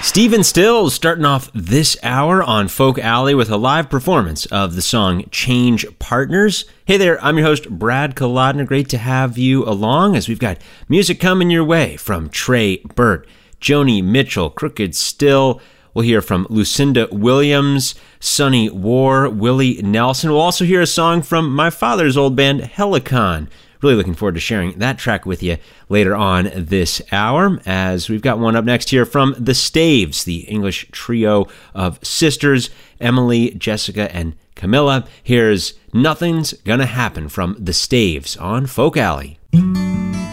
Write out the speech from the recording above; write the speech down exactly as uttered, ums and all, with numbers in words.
Stephen Stills starting off this hour on Folk Alley with a live performance of the song Change Partners. Hey there, I'm your host, Brad Kolodner. Great to have you along as we've got music coming your way from Trey Burt, Joni Mitchell, Crooked Still. We'll hear from Lucinda Williams, Sonny War, Willie Nelson. We'll also hear a song from my father's old band, Helicon. Really looking forward to sharing that track with you later on this hour, as we've got one up next here from the Staves, the English trio of sisters, Emily, Jessica, and Camilla. Here's Nothing's Gonna Happen from the Staves on Folk Alley.